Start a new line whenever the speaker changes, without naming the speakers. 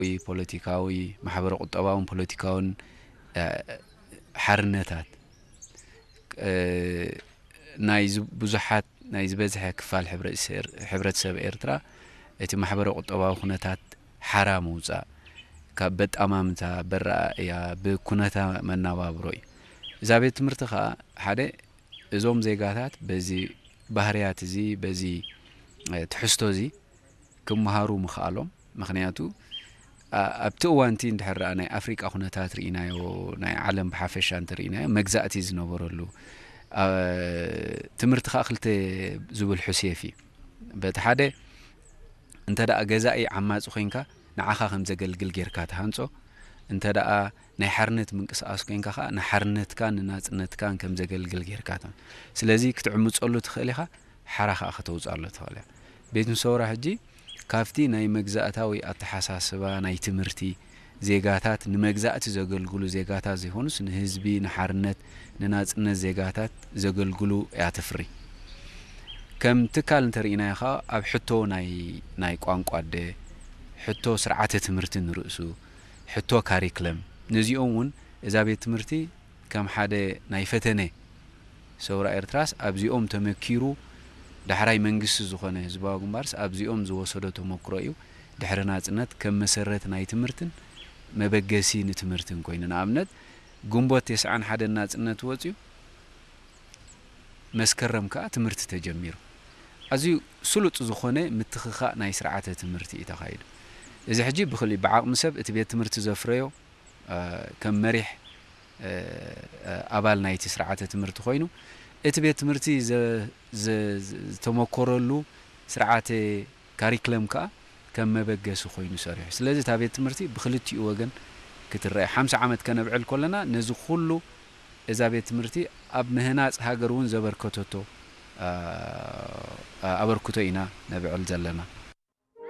ፖለቲካዊ ማሕበረ ቁጠባውን ፖለቲካውን ሓርነታት ናይ ብዙሓት ናይ ዝበዝሐ ክፋል ሕብረተሰብ ኤርትራ እቲ ማሕበረ ቁጠባዊ ኩነታት ሓራ ምውፃእ ካብ በጣማምታ በራእያ ብኩነታ መናባብሮ እዩ እዛ ቤት ትምህርቲ ከዓ ሓደ እዞም ዜጋታት በዚ ባህርያት እዚ በዚ ትሕዝቶ እዚ ክመሃሩ ምኽኣሎም ምክንያቱ ኣብቲ እዋንቲ እንድሕር ናይ ኣፍሪቃ ኩነታት ርኢናዮ ናይ ዓለም ብሓፈሻ እንተርኢናዮ መግዛእቲ ዝነበረሉ ትምህርቲ ከዓ ክልተ ዝብል ሕሴፍ እዩ በቲ ሓደ እንተ ደኣ ገዛኢ ዓማፅ ኮይንካ ንዓኻ ከም ዘገልግል ጌርካ ተሃንጾ እንተ ደኣ ናይ ሓርነት ምንቅስቃስ ኮይንካ ከዓ ንሓርነትካ ንናጽነትካን ከም ዘገልግል ጌርካ ተ ስለዚ ክትዕምጸሉ ትኽእል ኢኻ ሓራኻ ከተውጻሉ ትኽእል ኢኻ ቤት ምሰውራ ሕጂ ካፍቲ ናይ መግዛእታዊ ኣተሓሳስባ ናይ ትምህርቲ ዜጋታት ንመግዛእቲ ዘገልግሉ ዜጋታት ዘይሆኑስ ንህዝቢ ንሓርነት ንናጽነት ዜጋታት ዘገልግሉ ያተፍሪ ከም ትካል እንተርኢና ኢኻ ኣብ ሕቶ ናይ ቋንቋ ደ ሕቶ ስርዓተ ትምህርቲ ንርእሱ ሕቶ ካሪክለም ነዚኦም እውን እዛ ቤት ትምህርቲ ከም ሓደ ናይ ፈተነ ሰውራ ኤርትራስ ኣብዚኦም ተመኪሩ ድሕራይ መንግስቲ ዝኾነ ህዝባዊ ግንባርስ ኣብዚኦም ዝወሰዶ ተመክሮ እዩ ድሕረ ናጽነት ከም መሰረት ናይ ትምህርትን መበገሲ ንትምህርትን ኮይኑ ንኣብነት ግንቦት 91 ናጽነት ወጽዩ መስከረም ከዓ ትምህርቲ ተጀሚሩ ኣዝዩ ስሉጥ ዝኾነ ምትኽኻእ ናይ ስርዓተ ትምህርቲ እዩ ተኻይዱ እዚ ሕጂ ብኽሊ ብዓቕሚ ሰብ እቲ ቤት ትምህርቲ ዘፍረዮ ከም መሪሕ ኣባል ናይቲ ስርዓተ ትምህርቲ ኮይኑ እቲ ቤት ትምህርቲ ዝተመኮረሉ ስርዓተ ካሪክለም ከዓ ከም መበገሲ ኮይኑ ሰሪሑ ስለዚ እታ ቤት ትምህርቲ ብኽልቲኡ ወገን ክትረአ 50 ዓመት ከነብዕል ኮለና ነዚ ኩሉ እዛ ቤት ትምህርቲ ኣብ ምህናጽ ሃገር እውን ዘበርከተቶ ኣበርክቶ ኢና ነብዕል ዘለና